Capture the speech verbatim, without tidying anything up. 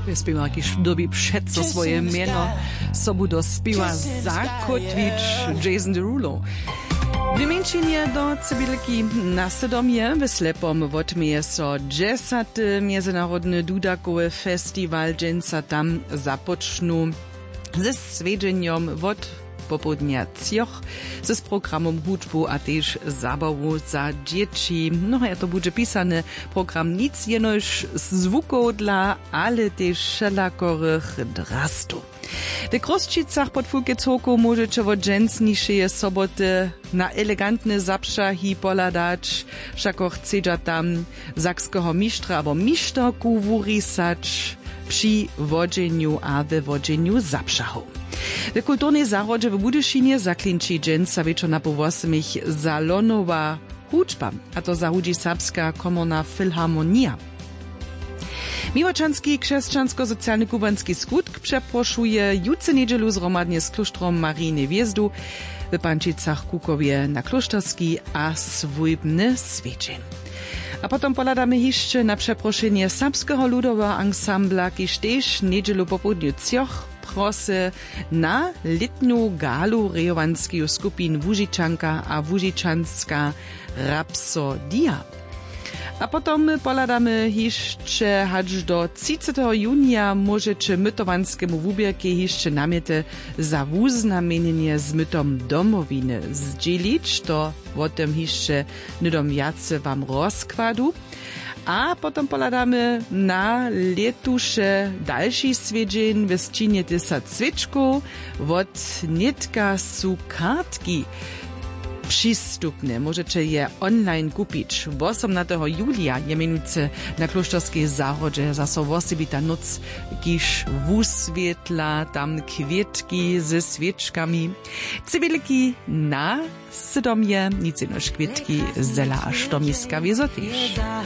Śpiewa jakiś dobi przeco swoje mieno sobu do śpiewa zakotwić Jason Derulo. Wymięczenie do cywilki na Sodomie w Slepom wotmieje so dziesiąty Międzynarodny Dudakowy Festiwal dżęca tam zapocznu ze swiedzeniem wot popołudnia cioch z programom hudbu a też zabawu za dzieci. No ja to będzie pisany program nic jenoż zvuków dla, ale też wszelakorych drastu. W Kroszczycach pod Fukicoku możecie w dżęcniejszej soboty na elegantny zapszach i poladać, wszako chcedza tam zakskiego mistrza albo mistrku wurisać przy wodzeniu a we wodzeniu zapszachu. W kulturnej zarodzie w Budyszynie zaklinczy dżęca wieczorna po osmich salonowa hudźba, a to zahudzi serbska komorna filharmonia. Miłoczanski krzeszczansko-socjalny kubanski skutk przeproszuje jutce niedzielu zromadnie z kloštrom Marijny Wjezdu w Pančicach Kukowie na Kloštarski a swójbny swieczeń. A potem poladamy jeszcze na przeproszenie serbskiego ludowego ansambla, kiż też niedzielu po południu cioch prosy na letnią galu rejowanskich skupin Łużyczanka a Łużyczanska Rapsodia. A potom poladamy jeszcze aż do trzydziestego junia możecie mytowanskiemu wubierkie jeszcze namiety za wuznamienienie z mytom domowiny zdzielić, to o tym jeszcze nudom jace wam rozkładu. A potom poladamy na letusze dalszy swiedzień w ścinie desat sweczków, od nitka su kartki przystupne. Możecie je online kupić. osiemnastego julia jemienicy na Kloštarskiej zarodzie zaso osobita noc, kiż wuswietla tam kwietki ze świeczkami. Cywilki na Sodomie, nic inoż kwietki zela a sztomiska wiezo też.